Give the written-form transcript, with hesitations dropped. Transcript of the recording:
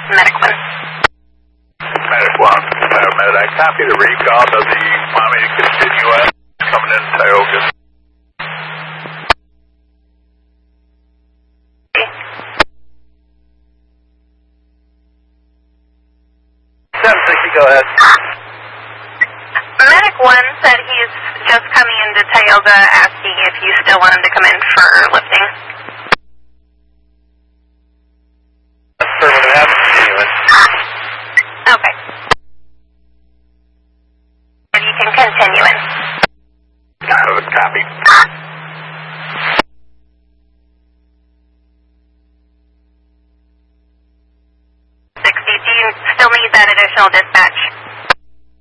Medic 1. Medic 1, paramedic. I copy the recall. Does he want me to continue it? Coming in Tioga. 760, go ahead. Medic 1 said he's just coming into Tioga asking if you still want him to come in for lifting. Affirmative, have him continuing. Okay. Or you can continue in. Copy. 60, do you still need that additional distance